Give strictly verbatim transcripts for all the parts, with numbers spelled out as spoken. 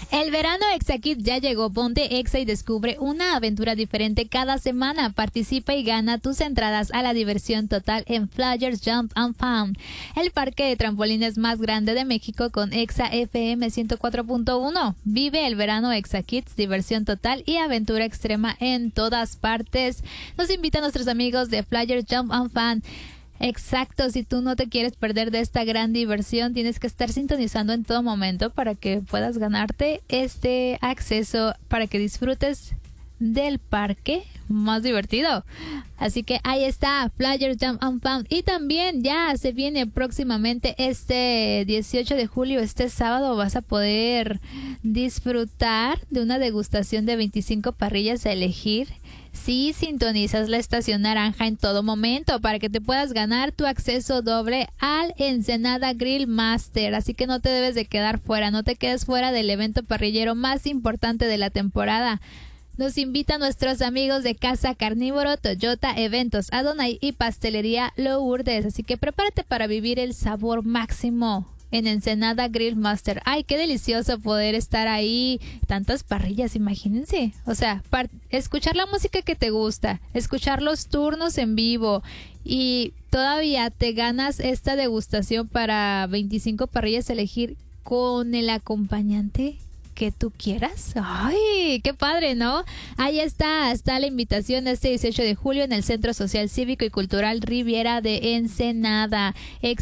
El verano Exa Kids ya llegó. Ponte Exa y descubre una aventura diferente cada semana. Participa y gana tus entradas a la diversión total en Flyers Jump and Fun, el parque de trampolines más grande de México con Exa F M ciento cuatro punto uno. Vive el verano Exa Kids, diversión total y aventura extrema en todas partes. Nos invitan nuestros amigos de Flyers Jump and Fun. Exacto, si tú no te quieres perder de esta gran diversión, tienes que estar sintonizando en todo momento para que puedas ganarte este acceso para que disfrutes del parque más divertido. Así que ahí está, Flyers Jump and Fun. Y también ya se viene próximamente este dieciocho de julio, este sábado vas a poder disfrutar de una degustación de veinticinco parrillas a elegir si sintonizas la estación naranja en todo momento, para que te puedas ganar tu acceso doble al Ensenada Grill Master. Así que no te debes de quedar fuera, no te quedes fuera del evento parrillero más importante de la temporada. Nos invitan nuestros amigos de Casa Carnívoro, Toyota Eventos, Adonai y Pastelería Lourdes. Así que prepárate para vivir el sabor máximo en Ensenada Grill Master. Ay, qué delicioso poder estar ahí. Tantas parrillas, imagínense. O sea, par- escuchar la música que te gusta, escuchar los turnos en vivo y todavía te ganas esta degustación para veinticinco parrillas a elegir con el acompañante que tú quieras. Ay, qué padre, ¿no? Ahí está, está la invitación este dieciocho de julio en el Centro Social Cívico y Cultural Riviera de Ensenada.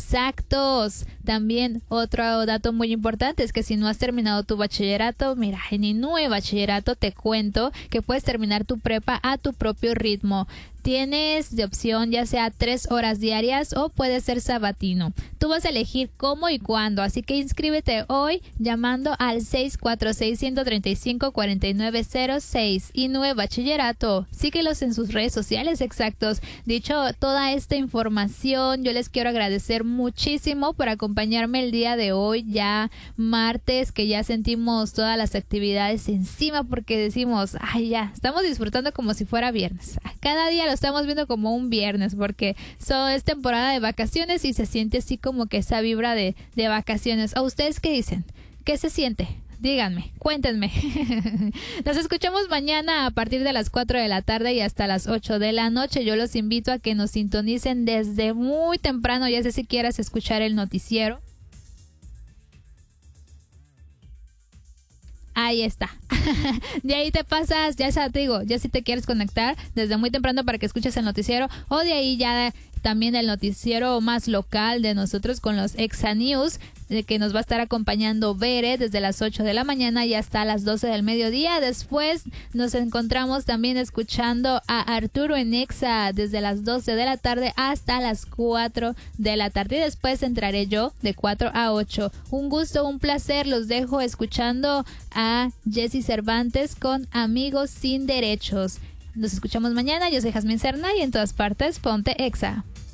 Exactos. También otro dato muy importante es que si no has terminado tu bachillerato, mira, en Inúe Bachillerato te cuento que puedes terminar tu prepa a tu propio ritmo. Tienes de opción ya sea tres horas diarias o puede ser sabatino. Tú vas a elegir cómo y cuándo, así que inscríbete hoy llamando al seis cuatro seis, uno tres cinco, cuatro nueve cero seis. Inúe Bachillerato. Síguelos en sus redes sociales, exactos. Dicho toda esta información, yo les quiero agradecer muchísimo por acompañarme el día de hoy, ya martes, que ya sentimos todas las actividades encima porque decimos, ay ya, estamos disfrutando como si fuera viernes. Cada día lo estamos viendo como un viernes porque so, es temporada de vacaciones y se siente así como que esa vibra de, de vacaciones. ¿A ustedes qué dicen? ¿Qué se siente? Díganme, cuéntenme. Nos escuchamos mañana a partir de las cuatro de la tarde y hasta las ocho de la noche. Yo los invito a que nos sintonicen desde muy temprano, ya sé si quieras escuchar el noticiero. Ahí está. De ahí te pasas, ya te digo, ya si te quieres conectar desde muy temprano para que escuches el noticiero, o de ahí ya también el noticiero más local de nosotros con los Exa News, de que nos va a estar acompañando Bere desde las ocho de la mañana y hasta las doce del mediodía. Después nos encontramos también escuchando a Arturo en Exa desde las doce de la tarde hasta las cuatro de la tarde. Y después entraré yo de cuatro a ocho. Un gusto, un placer. Los dejo escuchando a Jessy Cervantes con Amigos Sin Derechos. Nos escuchamos mañana. Yo soy Jazmín Serna y en todas partes ponte Exa.